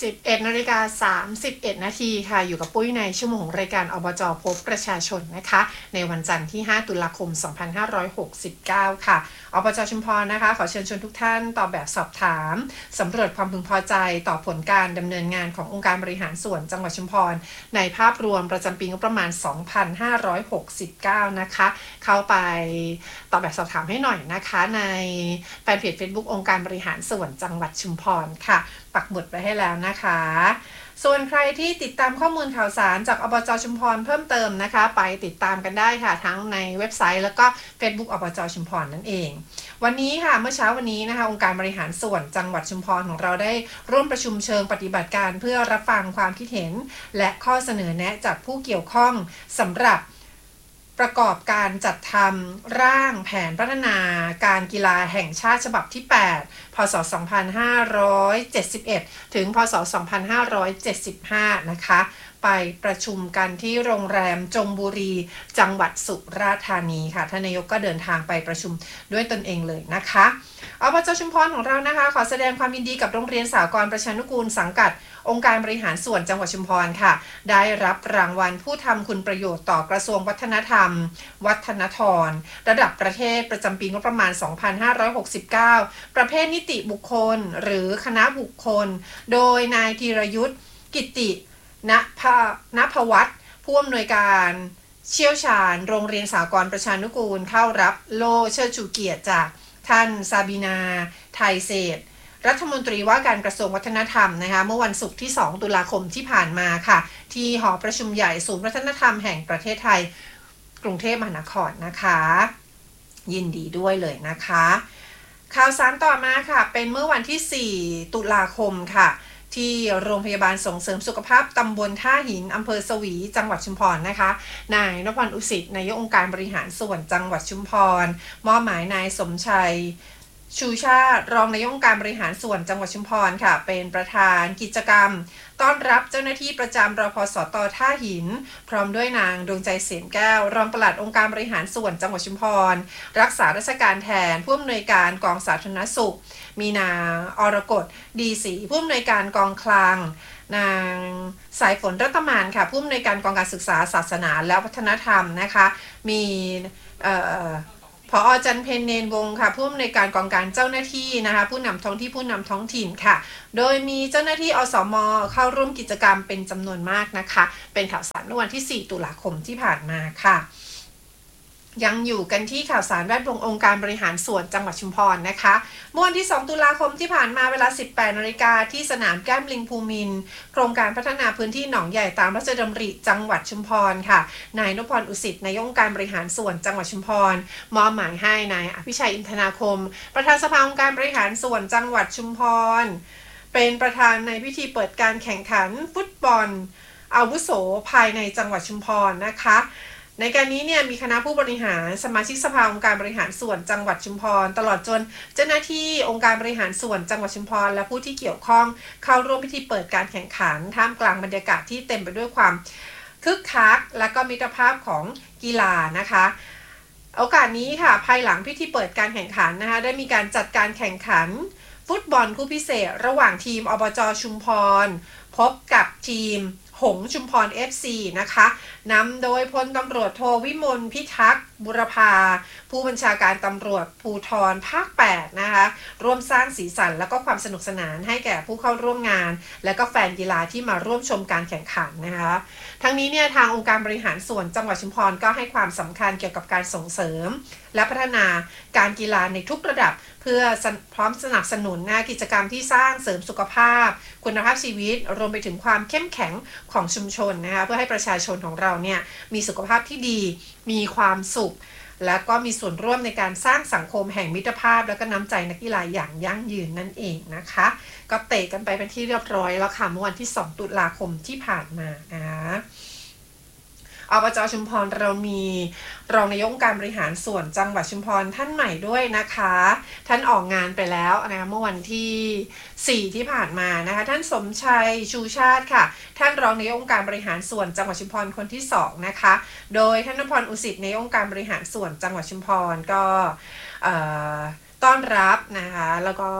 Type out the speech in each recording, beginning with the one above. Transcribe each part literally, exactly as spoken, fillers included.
สิบเอ็ดนาฬิกาสามสิบเอ็ดนาทีค่ะอยู่กับปุ้ยในชั่วโมงรายการอบจ.พบประชาชนนะคะในวันจันทร์ที่ห้าตุลาคมสองพันห้าร้อยหกสิบเก้าค่ะอบจ.ชุมพรนะคะขอเชิญชวนทุกท่านตอบแบบสอบถามสำรวจความพึงพอใจต่อผลการดำเนินงานขององค์การบริหารส่วนจังหวัดชุมพรในภาพรวมประจำปีงบประมาณสองพันห้าร้อยหกสิบเก้านะคะเข้าไปตอบแบบสอบถามให้หน่อยนะคะในแฟนเพจ Facebook องค์การบริหารส่วนจังหวัดชุมพรค่ะปักหมุดไปให้แล้วนะคะส่วนใครที่ติดตามข้อมูลข่าวสารจากอบจ.ชุมพรเพิ่มเติมนะคะไปติดตามกันได้ค่ะทั้งในเว็บไซต์แล้วก็ Facebook อบจ.ชุมพรนั่นเองวันนี้ค่ะเมื่อเช้าวันนี้นะคะองค์การบริหารส่วนจังหวัดชุมพรของเราได้ร่วมประชุมเชิงปฏิบัติการเพื่อรับฟังความคิดเห็นและข้อเสนอแนะจากผู้เกี่ยวข้องสำหรับประกอบการจัดทำร่างแผนพัฒนาการกีฬาแห่งชาติฉบับที่แปดพ.ศ. สองพันห้าร้อยเจ็ดสิบเอ็ดถึงพ.ศ. สองพันห้าร้อยเจ็ดสิบห้านะคะไปประชุมกันที่โรงแรมจงบุรีจังหวัดสุราษฎร์ธานีค่ะท่านนายกก็เดินทางไปประชุมด้วยตนเองเลยนะคะอบจ.ชุมพรของเรานะคะขอแสดงความยินดีกับโรงเรียนสหกรณ์ประชานุกูลสังกัดองค์การบริหารส่วนจังหวัดชุมพรค่ะได้รับรางวัลผู้ทำคุณประโยชน์ต่อกระทรวงวัฒนธรรมวัฒนธรระดับประเทศประจำปีงบประมาณสองพันห้าร้อยหกสิบเก้าประเภทนิติบุคคลหรือคณะบุคคลโดยนายธีรยุทธกิติณภณภวัฒน์ผู้อำนวยการเชี่ยวชาญโรงเรียนสหกรณ์ประชานุกูลเข้ารับโล่เชิดชูเกียรติจากท่านซาบีนาไทยเศษรัฐมนตรีว่าการกระทรวงวัฒนธรรมนะคะเมื่อวันศุกร์ที่สองตุลาคมที่ผ่านมาค่ะที่หอประชุมใหญ่ศูนย์วัฒนธรรมแห่งประเทศไทยกรุงเทพมหานครนะคะยินดีด้วยเลยนะคะข่าวสารต่อมาค่ะเป็นเมื่อวันที่สี่ตุลาคมค่ะที่โรงพยาบาลส่งเสริมสุขภาพตำบลท่าหินอำเภอสวีจังหวัดชุมพรนะคะนายณพรอุสิตนายกองค์การบริหารส่วนจังหวัดชุมพรมอบหมายนายสมชัยชูชาติรองนายกองค์การบริหารส่วนจังหวัดชุมพรค่ะเป็นประธานกิจกรรมต้อนรับเจ้าหน้าที่ประจำรพสตท่าหินพร้อมด้วยนางดวงใจเสียนแก้วรองปลัดองค์การบริหารส่วนจังหวัดชุมพรรักษาราชการแทนผู้อำนวยการกองสาธารณสุขมีนางอรกฎดีศรีผู้อำนวยการกองคลังนางสายฝนรัตมานค่ะผู้อำนวยการกองการศึกษาศาสนาและวัฒนธรรมนะคะมีเอ่อผอ.จันเพ็ญเนนวงศ์ค่ะผู้อำนวยการกองการเจ้าหน้าที่นะคะผู้นำท้องที่ผู้นำท้องถิ่นค่ะโดยมีเจ้าหน้าที่อสม.เข้าร่วมกิจกรรมเป็นจำนวนมากนะคะเป็นข่าวสารเมื่อวันที่สี่ตุลาคมที่ผ่านมาค่ะยังอยู่กันที่ข่าวสารแวดวงองค์การบริหารส่วนจังหวัดชุมพรนะคะเมื่อวันที่สองตุลาคมที่ผ่านมาเวลา สิบแปดนาฬิกาที่สนามแก้มลิงภูมินทร์โครงการพัฒนาพื้นที่หนองใหญ่ตามพระราชดำริจังหวัดชุมพรค่ะนายณพรอุสิตนายกองค์การบริหารส่วนจังหวัดชุมพรมอบหมายให้นายอภิชัยอินทนาคมประธานสภาองค์การบริหารส่วนจังหวัดชุมพรเป็นประธานในพิธีเปิดการแข่งขันฟุตบอลอาวุโสภายในจังหวัดชุมพรนะคะในการนี้เนี่ยมีคณะผู้บริหารสมาชิกสภาองค์การบริหารส่วนจังหวัดชุมพรตลอดจนเจ้าหน้าที่องค์การบริหารส่วนจังหวัดชุมพรและผู้ที่เกี่ยวข้องเข้าร่วมพิธีเปิดการแข่งขันท่ามกลางบรรยากาศที่เต็มไปด้วยความคึกคักและก็มิตรภาพของกีฬานะคะโอกาสนี้ค่ะภายหลังพิธีเปิดการแข่งขันนะคะได้มีการจัดการแข่งขันฟุตบอลคู่พิเศษระหว่างทีมอบจ.ชุมพรพบกับทีมหงส์ชุมพร เอฟ ซี นะคะนำโดยพลตำรวจโทวิมลพิทักษ์บุรพาผู้บัญชาการตำรวจภูธรภาคแปดนะคะร่วมสร้างสีสันและก็ความสนุกสนานให้แก่ผู้เข้าร่วมงานและก็แฟนกีฬาที่มาร่วมชมการแข่งขันนะคะทั้งนี้เนี่ยทางองค์การบริหารส่วนจังหวัดชุมพรก็ให้ความสำคัญเกี่ยวกับการส่งเสริมและพัฒนาการกีฬาในทุกระดับเพื่อพร้อมสนับสนุนนะกิจกรรมที่สร้างเสริมสุขภาพคุณภาพชีวิตรวมไปถึงความเข้มแข็งของชุมชนนะคะเพื่อให้ประชาชนของเราเนี่ยมีสุขภาพที่ดีมีความสุขและก็มีส่วนร่วมในการสร้างสังคมแห่งมิตรภาพและก็น้ำใจนักกีฬาอย่างยั่งยืนนั่นเองนะคะก็เตะกันไปเป็นที่เรียบร้อยแล้วค่ะเมื่อวันที่สองตุลาคมที่ผ่านมานะอบจ.ชุมพรเรามีรองนายกองค์การบริหารส่วนจังหวัดชุมพรท่านใหม่ด้วยนะคะท่านออกงานไปแล้วนะคะเมื่อวันที่สี่ที่ผ่านมานะคะท่านสมชัยชูชาติค่ะท่านรองนายกองค์การบริหารส่วนจังหวัดชุมพรคนที่สองนะคะโดยท่านณพรอุสิตนายกองค์การบริหารส่วนจังหวัดชุมพรก็ต้อนรับนะคะแล้วก็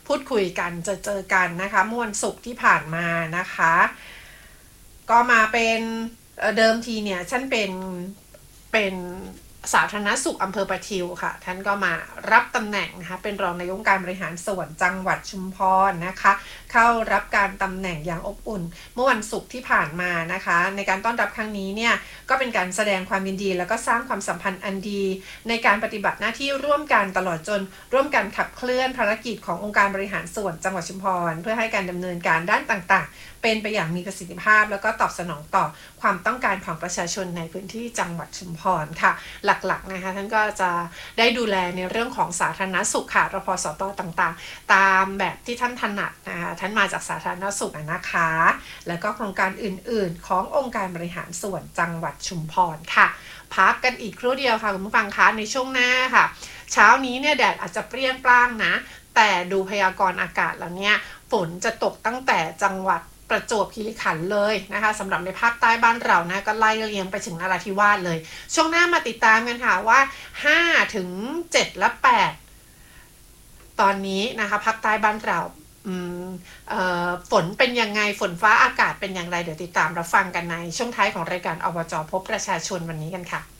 พูดคุยกันเจอเจอกันนะคะเมื่อวันศุกร์ที่ผ่านมานะคะก็มาเป็นเดิมทีเนี่ยฉันเป็นเป็นสาธารณสุขอำเภอประทิวค่ะท่านก็มารับตำแหน่งนะคะเป็นรองนายกองค์การบริหารส่วนจังหวัดชุมพรนะคะเข้ารับการตำแหน่งอย่างอบอุ่นเมื่อวันศุกร์ที่ผ่านมานะคะในการต้อนรับครั้งนี้เนี่ยก็เป็นการแสดงความยินดีแล้วก็สร้างความสัมพันธ์อันดีในการปฏิบัติหน้าที่ร่วมกันตลอดจนร่วมกันขับเคลื่อนภารกิจขององค์การบริหารส่วนจังหวัดชุมพรเพื่อให้การดำเนินการด้านต่างๆเป็นไปอย่างมีประสิทธิภาพแล้วก็ตอบสนองต่อความต้องการของประชาชนในพื้นที่จังหวัดชุมพรค่ะหลักๆนะคะท่านก็จะได้ดูแลในเรื่องของสาธารณสุขค่ะรพสตต่างๆตามแบบที่ท่านถนัดนะคะท่านมาจากสาธารณสุขนะคะแล้วก็โครงการอื่นๆขององค์การบริหารส่วนจังหวัดชุมพรค่ะพักกันอีกครู่เดียวค่ะคุณผู้ฟังคะในช่วงหน้าค่ะเช้านี้เนี่ยแดดอาจจะเปรี้ยงปร้างนะแต่ดูพยากรณ์อากาศแล้วเนี่ยฝนจะตกตั้งแต่จังหวัดประจวบคีรีขันธ์เลยนะคะสำหรับในภาคใต้บ้านเรานะก็ไล่เลียงไปถึงนราธิวาสเลยช่วงหน้ามาติดตามกันค่ะว่าห้าถึงเจ็ดและแปดตอนนี้นะคะภาคใต้บ้านเราฝนเป็นยังไงฝนฟ้าอากาศเป็นอย่างไรเดี๋ยวติดตามรับฟังกันในช่วงท้ายของรายการอบจ.พบประชาชนวันนี้กันค่ะ